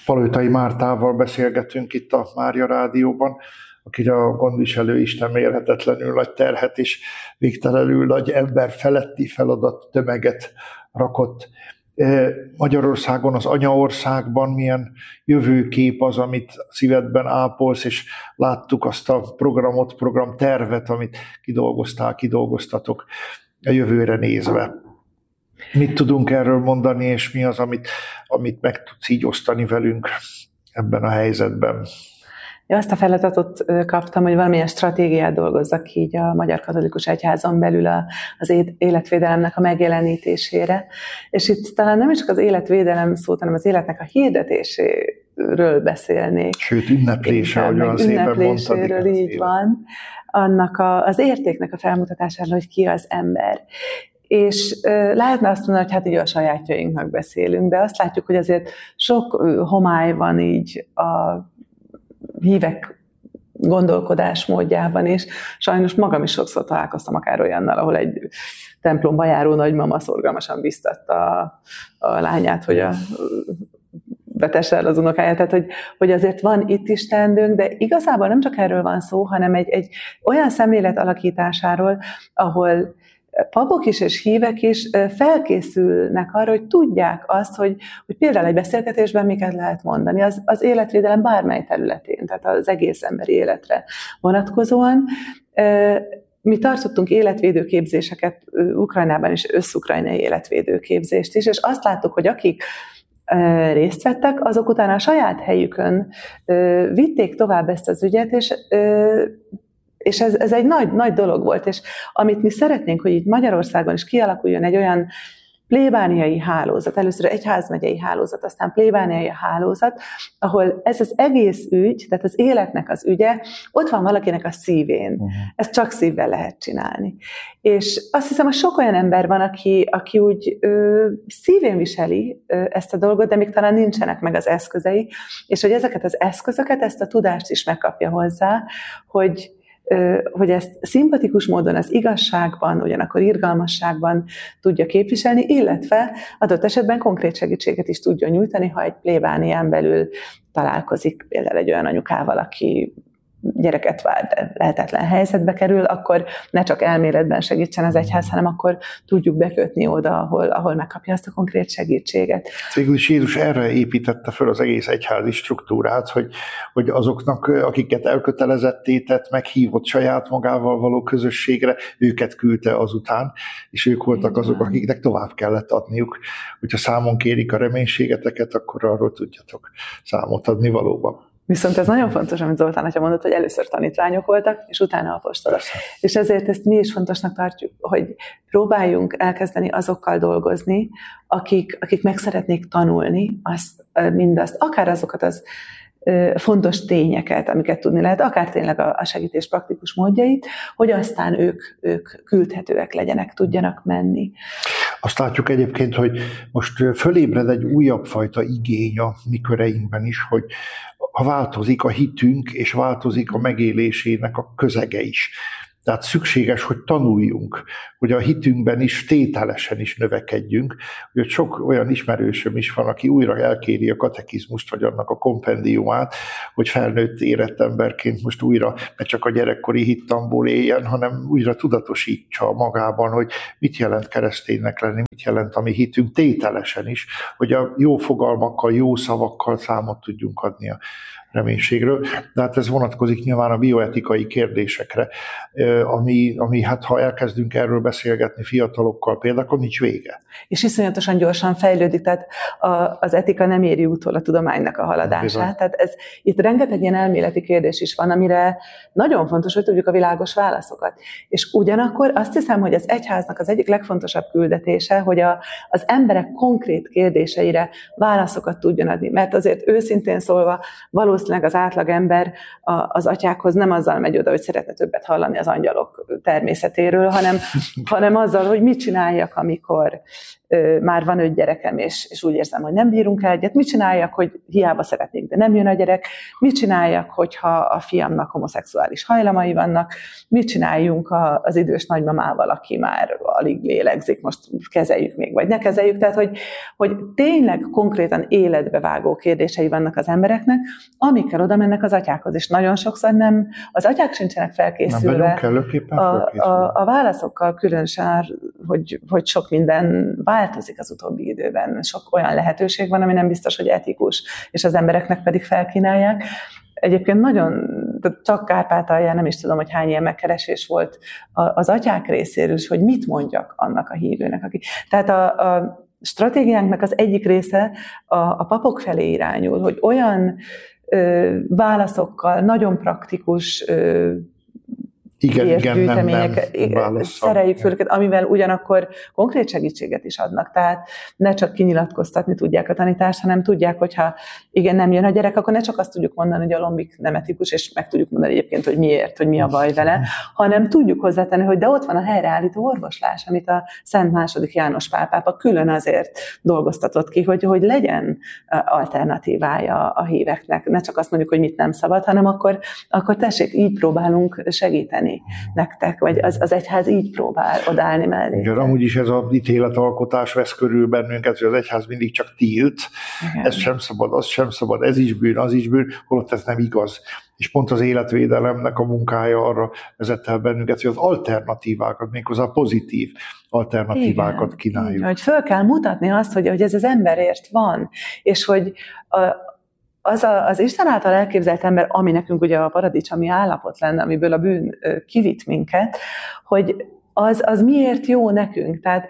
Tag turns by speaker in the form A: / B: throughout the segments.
A: Palotay Mártával beszélgetünk itt a Mária Rádióban, akire a gondviselő Isten mérhetetlenül nagy terhet és végtelenül nagy ember feletti feladat tömeget rakott. Magyarországon, az anyaországban milyen jövőkép az, amit szívedben ápolsz, és láttuk azt a programtervet, amit kidolgoztatok a jövőre nézve. Mit tudunk erről mondani, és mi az, amit meg tudsz így osztani velünk ebben a helyzetben?
B: Azt a feladatot kaptam, hogy valamilyen stratégiát dolgozzak így a Magyar Katolikus Egyházon belül az életvédelemnek a megjelenítésére. És itt talán nem is csak az életvédelem szót, hanem az életnek a hirdetéséről beszélnék.
A: Sőt, ünneplése, ahogy olyan szépen mondtad.
B: Így van. Annak az értéknek a felmutatásáról, hogy ki az ember. És lehetne azt mondani, hogy hát így a sajátjainknak beszélünk, de azt látjuk, hogy azért sok homály van így a hívek gondolkodásmódjában, és sajnos magam is sokszor találkoztam akár olyannal, ahol egy templomba járó nagymama szorgalmasan biztatta a lányát, hogy vetesse el az unokáját, tehát hogy azért van itt is teendőnk, de igazából nem csak erről van szó, hanem egy olyan szemlélet alakításáról, ahol papok is és hívek is felkészülnek arra, hogy tudják azt, hogy például egy beszélgetésben miket lehet mondani az életvédelem bármely területén, tehát az egész emberi életre vonatkozóan. Mi tartottunk életvédő képzéseket Ukrajnában is, összukrajnai életvédő képzést is, és azt láttuk, hogy akik részt vettek, azok utána a saját helyükön vitték tovább ezt az ügyet, és ez egy nagy dolog volt, és amit mi szeretnénk, hogy itt Magyarországon is kialakuljon egy olyan plébániai hálózat, először egyházmegyei hálózat, aztán plébániai hálózat, ahol ez az egész ügy, tehát az életnek az ügye, ott van valakinek a szívén. Ezt csak szívvel lehet csinálni. És azt hiszem, hogy sok olyan ember van, aki úgy szívén viseli ezt a dolgot, de még talán nincsenek meg az eszközei, és hogy ezeket az eszközöket, ezt a tudást is megkapja hozzá, hogy ezt szimpatikus módon az igazságban, ugyanakkor irgalmasságban tudja képviselni, illetve adott esetben konkrét segítséget is tudja nyújtani, ha egy plébánián belül találkozik például egy olyan anyukával, aki gyereket vár, de lehetetlen helyzetbe kerül, akkor ne csak elméletben segítsen az egyház, hanem akkor tudjuk bekötni oda, ahol megkapja azt a konkrét segítséget.
A: Végül is Jézus erre építette föl az egész egyházi struktúrát, hogy azoknak, akiket elkötelezetté tett, meghívott saját magával való közösségre, őket küldte azután, és ők voltak azok, akiknek tovább kellett adniuk. Hogyha számon kérik a reménységeteket, akkor arról tudjatok számot adni valóban.
B: Viszont ez nagyon fontos, amit Zoltán atya mondott, hogy először tanítványok voltak, és utána apostolok. És ezért ezt mi is fontosnak tartjuk, hogy próbáljunk elkezdeni azokkal dolgozni, akik meg szeretnék tanulni mindazt, akár azokat az fontos tényeket, amiket tudni lehet, akár tényleg a segítés praktikus módjait, hogy aztán ők küldhetőek legyenek, tudjanak menni.
A: Azt látjuk egyébként, hogy most fölébred egy újabb fajta igény a mi köreinkben is, hogy ha változik a hitünk, és változik a megélésének a közege is. Tehát szükséges, hogy tanuljunk, hogy a hitünkben is tételesen is növekedjünk. Ugye sok olyan ismerősöm is van, aki újra elkéri a katekizmust, vagy annak a kompendiumát, hogy felnőtt érett emberként most újra ne csak a gyerekkori hittamból éljen, hanem újra tudatosítsa magában, hogy mit jelent kereszténynek lenni, mit jelent a mi hitünk tételesen is, hogy a jó fogalmakkal, jó szavakkal számot tudjunk adni a reménységről, de hát ez vonatkozik nyilván a bioetikai kérdésekre, ami hát ha elkezdünk erről beszélgetni fiatalokkal például, akkor nincs vége.
B: És iszonyatosan gyorsan fejlődik, tehát az etika nem éri utol a tudománynak a haladását. Tehát itt rengeteg ilyen elméleti kérdés is van, amire nagyon fontos, hogy tudjuk a világos válaszokat. És ugyanakkor azt hiszem, hogy az egyháznak az egyik legfontosabb küldetése, hogy az emberek konkrét kérdéseire válaszokat tudjon adni. Mert azért őszintén szólva valószínűleg valószínűleg az átlagember az atyákhoz nem azzal megy oda, hogy szeretne többet hallani az angyalok természetéről, hanem azzal, hogy mit csináljak, amikor már van 5 gyerekem, és úgy érzem, hogy nem bírunk el egyet. Mit csináljak, hogy hiába szeretnék, de nem jön a gyerek? Mit csináljak, hogyha a fiamnak homoszexuális hajlamai vannak? Mit csináljunk az idős nagymamával, aki már alig lélegzik, most kezeljük még, vagy ne kezeljük? Tehát, hogy tényleg konkrétan életbevágó kérdései vannak az embereknek, amikkel oda mennek az atyákhoz, és nagyon sokszor nem, az atyák sincsenek felkészülve. A válaszokkal különösen, hogy sok minden változik az utóbbi időben. Sok olyan lehetőség van, ami nem biztos, hogy etikus, és az embereknek pedig felkínálják. Egyébként nagyon, csak Kárpátalján nem is tudom, hogy hány ilyen megkeresés volt az atyák részéről, hogy mit mondjak annak a hívőnek. Tehát a stratégiánknak az egyik része a papok felé irányul, hogy olyan válaszokkal, nagyon praktikus gyűjtemények, szereljük föl őket, amivel ugyanakkor konkrét segítséget is adnak. Tehát ne csak kinyilatkoztatni tudják a tanítást, hanem tudják, hogyha igen, nem jön a gyerek, akkor ne csak azt tudjuk mondani, hogy a lombik nem etikus, és meg tudjuk mondani egyébként, hogy miért, hogy mi a baj vele, hanem tudjuk hozzátenni, hogy de ott van a helyreállító orvoslás, amit a Szent II. János Pál pápa külön azért dolgoztatott ki, hogy legyen alternatívája a híveknek. Ne csak azt mondjuk, hogy mit nem szabad, hanem akkor tessék, így próbálunk segíteni nektek, vagy az egyház így próbál odállni mellé.
A: Igen, amúgy is ez az ítéletalkotás vesz körül bennünket, hogy az egyház mindig csak tilt, igen. Ez sem szabad, az sem szabad, ez is bűn, az is bűn, holott ez nem igaz. És pont az életvédelemnek a munkája arra vezet el bennünket, hogy az alternatívákat, méghozzá a pozitív alternatívákat kínáljuk.
B: Igen, hogy föl kell mutatni azt, hogy ez az emberért van, és hogy az Isten által elképzelt ember, ami nekünk ugye a paradicsomi állapot lenne, amiből a bűn kivitt minket, hogy az miért jó nekünk. Tehát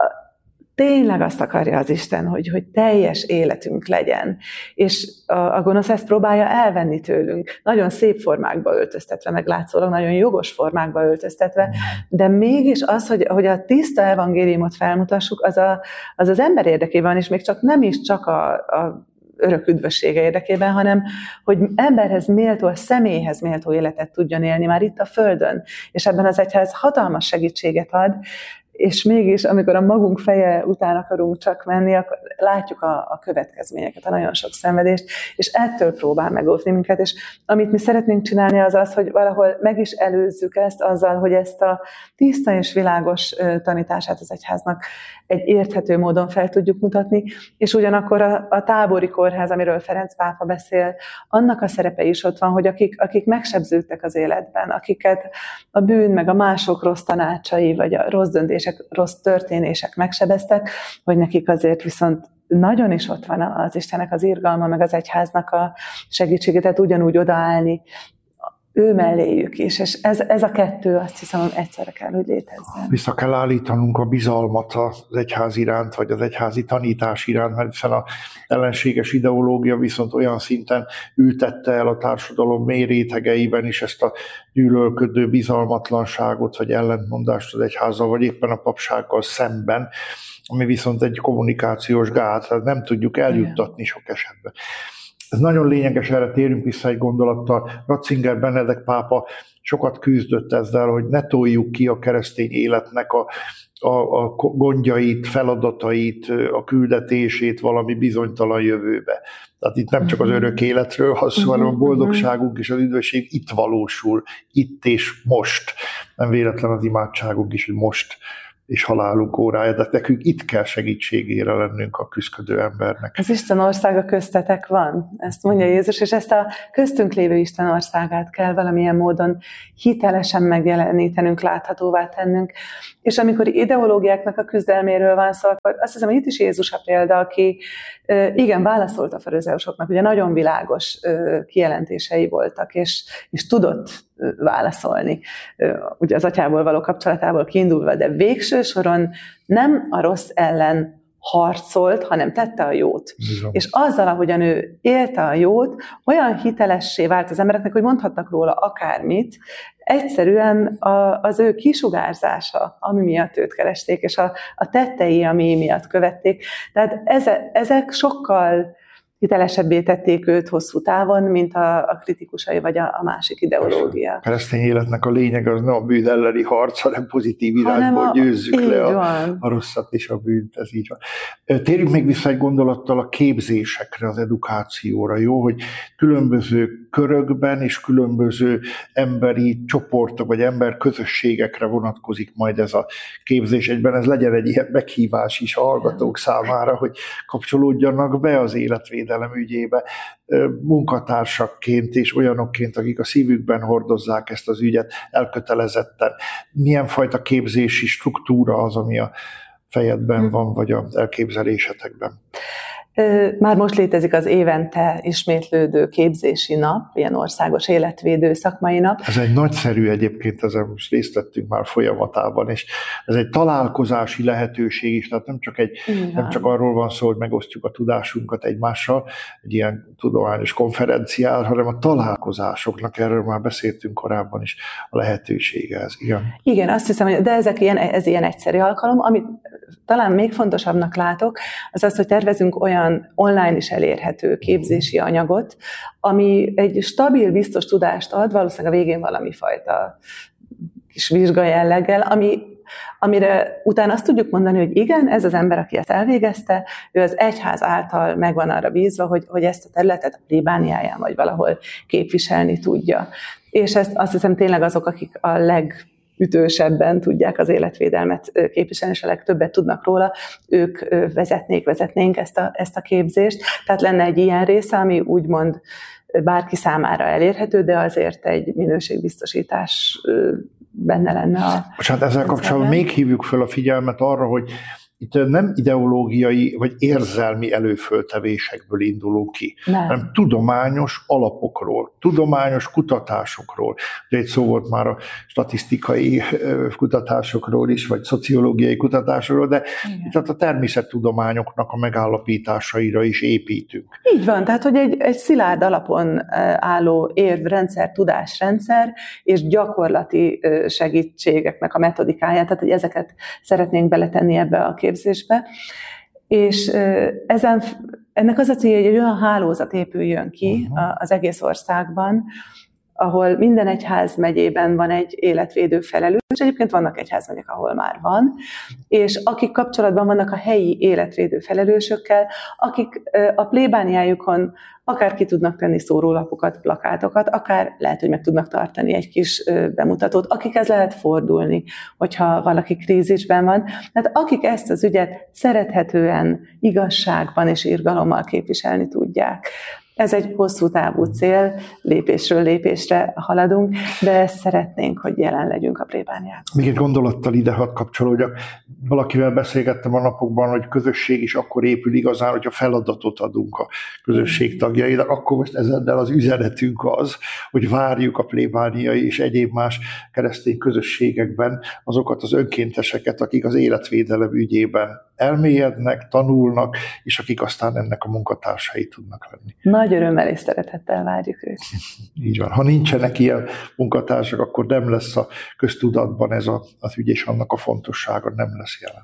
B: tényleg azt akarja az Isten, hogy teljes életünk legyen. És a gonosz ezt próbálja elvenni tőlünk. Nagyon szép formákba öltöztetve, meg látszólag nagyon jogos formákba öltöztetve, de mégis az, hogy a tiszta evangéliumot felmutassuk, az ember érdekében, és még csak nem is csak a örök üdvössége érdekében, hanem hogy emberhez méltó, a személyhez méltó életet tudjon élni már itt a Földön. És ebben az egyház hatalmas segítséget ad, és mégis, amikor a magunk feje után akarunk csak menni, akkor látjuk a következményeket, a nagyon sok szenvedést, és ettől próbál megóvni minket, és amit mi szeretnénk csinálni az, hogy valahol meg is előzzük ezt azzal, hogy ezt a tiszta és világos tanítását az egyháznak egy érthető módon fel tudjuk mutatni, és ugyanakkor a tábori kórház, amiről Ferenc pápa beszél, annak a szerepe is ott van, hogy akik megsebződtek az életben, akiket a bűn, meg a mások rossz tanácsai, vagy a rossz döntések, rossz történések megsebeztek, hogy nekik azért viszont nagyon is ott van az Istennek az irgalma, meg az egyháznak a segítsége, tehát ugyanúgy odaállni ő melléjük is, és ez a kettő, azt hiszem, egyszerre kell, hogy létezzen.
A: Vissza kell állítanunk a bizalmat az egyház iránt, vagy az egyházi tanítás iránt, mert hiszen az ellenséges ideológia viszont olyan szinten ültette el a társadalom mély rétegeiben is ezt a gyűlölködő bizalmatlanságot, vagy ellentmondást az egyházzal, vagy éppen a papsággal szemben, ami viszont egy kommunikációs gát, tehát nem tudjuk eljuttatni sok esetben. Ez nagyon lényeges, erre térünk vissza egy gondolattal. Ratzinger Benedek pápa sokat küzdött ezzel, hogy ne toljuk ki a keresztény életnek a gondjait, feladatait, a küldetését valami bizonytalan jövőbe. Tehát itt nem csak az örök életről, hanem a boldogságunk és az üdvösség itt valósul, itt és most. Nem véletlen az imádságunk is, hogy most és halálunk órája, de nekünk itt kell segítségére lennünk a küszködő embernek.
B: Az Isten országa köztetek van, ezt mondja Jézus, és ezt a köztünk lévő Isten országát kell valamilyen módon hitelesen megjelenítenünk, láthatóvá tennünk. És amikor ideológiáknak a küzdelméről van szó, akkor azt hiszem, hogy itt is Jézus a példa, aki igen, válaszolt a farizeusoknak, ugye nagyon világos kijelentései voltak, és tudott válaszolni, ugye az atyából való kapcsolatából kiindulva, de végső soron nem a rossz ellen harcolt, hanem tette a jót. Bizony. És azzal, ahogyan ő élte a jót, olyan hitelessé vált az embereknek, hogy mondhatnak róla akármit, egyszerűen az ő kisugárzása, ami miatt őt keresték, és a tettei, ami miatt követték. Tehát ezek sokkal hitelesebbé tették őt hosszú távon, mint a kritikusai vagy a másik ideológia.
A: A keresztény életnek a lényeg az nem a bűn elleni harc, hanem pozitív irányból győzzük le a rosszat és a bűnt, ez így van. Térjünk még vissza egy gondolattal a képzésekre, az edukációra, jó, hogy különböző körökben és különböző emberi csoportok vagy emberközösségekre vonatkozik majd ez a képzés. Egyben ez legyen egy ilyen meghívás is a hallgatók számára, hogy kapcsolódjanak be az életvédelem ügyébe munkatársakként és olyanokként, akik a szívükben hordozzák ezt az ügyet elkötelezetten. Milyen fajta képzési struktúra az, ami a fejedben van, vagy az elképzelésetekben?
B: Már most létezik az évente ismétlődő képzési nap, ilyen országos életvédő szakmai nap.
A: Ez egy nagyszerű egyébként, ezen most részt vettünk már folyamatában, és ez egy találkozási lehetőség is, tehát nem csak arról van szó, hogy megosztjuk a tudásunkat egymással, egy ilyen tudományos konferenciál, hanem a találkozásoknak, erről már beszéltünk korábban is, a lehetősége ez.
B: Igen, azt hiszem, hogy de ez ilyen egyszerű alkalom, amit talán még fontosabbnak látok, az az, hogy tervezünk olyan online is elérhető képzési anyagot, ami egy stabil, biztos tudást ad, valószínűleg a végén valami fajta kis vizsga jelleggel, amire utána azt tudjuk mondani, hogy igen, ez az ember, aki ezt elvégezte, ő az egyház által megvan arra bízva, hogy ezt a területet a plébániáján vagy valahol képviselni tudja. És ezt azt hiszem tényleg azok, akik a legütősebben tudják az életvédelmet képviselni, és a legtöbbet tudnak róla, ők vezetnénk ezt a képzést. Tehát lenne egy ilyen része, ami úgymond bárki számára elérhető, de azért egy minőségbiztosítás benne lenne a...
A: Bocsánat, ezzel kapcsolatban még hívjuk fel a figyelmet arra, hogy itt nem ideológiai vagy érzelmi előföltevésekből indulunk ki, hanem tudományos alapokról, tudományos kutatásokról. De egy szó volt már a statisztikai kutatásokról is, vagy szociológiai kutatásokról, de itt a természettudományoknak a megállapításaira is építünk.
B: Így van, tehát hogy egy szilárd alapon álló érvrendszer, tudásrendszer és gyakorlati segítségeknek a metodikáját, tehát hogy ezeket szeretnénk beletenni ebbe a képzésbe, és ennek az a célja, hogy egy olyan hálózat épüljön ki az egész országban, ahol minden egyházmegyében van egy életvédő felelős, és egyébként vannak egyházmegyek, ahol már van, és akik kapcsolatban vannak a helyi életvédő felelősökkel, akik a plébániájukon akár ki tudnak tenni szórólapokat, plakátokat, akár lehet, hogy meg tudnak tartani egy kis bemutatót, akikhez lehet fordulni, hogyha valaki krízisben van. Tehát akik ezt az ügyet szerethetően, igazságban és irgalommal képviselni tudják. Ez egy hosszú távú cél, lépésről lépésre haladunk, de szeretnénk, hogy jelen legyünk a plébániában.
A: Még egy gondolattal ide hadd kapcsolódjak. Valakivel beszélgettem a napokban, hogy közösség is akkor épül igazán, hogyha feladatot adunk a közösség tagjainak, akkor most ezzel az üzenetünk az, hogy várjuk a plébániai és egyéb más keresztény közösségekben azokat az önkénteseket, akik az életvédelem ügyében elmélyednek, tanulnak, és akik aztán ennek a munkatársai tudnak lenni.
B: Nagy örömmel és szeretettel várjuk őt.
A: Így van. Ha nincsenek ilyen munkatársak, akkor nem lesz a köztudatban ez az ügy, és annak a fontossága nem lesz jelen.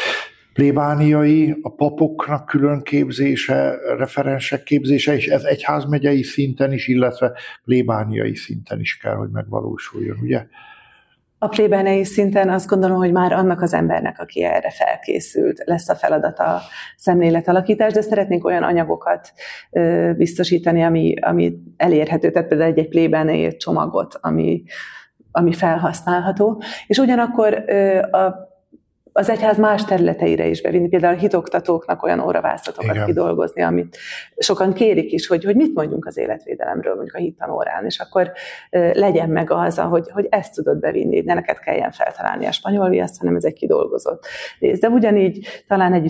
A: Plébániai, a papoknak külön képzése, referensek képzése, és ez egyházmegyei szinten is, illetve plébániai szinten is kell, hogy megvalósuljon, ugye?
B: A plébániai szinten azt gondolom, hogy már annak az embernek, aki erre felkészült, lesz a feladata a szemléletalakítás, de szeretnénk olyan anyagokat biztosítani, ami elérhető, tehát például egy plébániai csomagot, ami felhasználható, és ugyanakkor az egyház más területeire is bevinni, például a hitoktatóknak olyan óravászlatokat kidolgozni, amit sokan kérik is, hogy mit mondjunk az életvédelemről, mondjuk a hittanórán, és akkor legyen meg az, hogy ezt tudod bevinni, ne neked kelljen feltalálni a spanyol viaszt, hanem ez egy kidolgozott rész. De ugyanígy talán egy